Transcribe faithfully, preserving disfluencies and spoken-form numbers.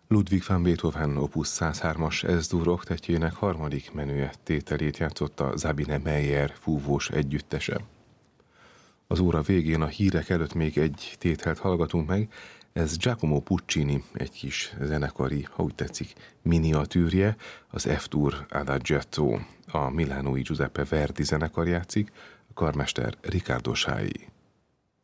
Ludwig van Beethoven opus száz hármas Es-dur oktettjének harmadik menő tételét játszotta Sabine Meyer fúvós együttese. Az óra végén a hírek előtt még egy tételt hallgatunk meg, ez Giacomo Puccini, egy kis zenekari, ha úgy tetszik, miniatűrje, az F-dur Adagietto. A milánói Giuseppe Verdi zenekar játszik, a karmester Riccardo Scai.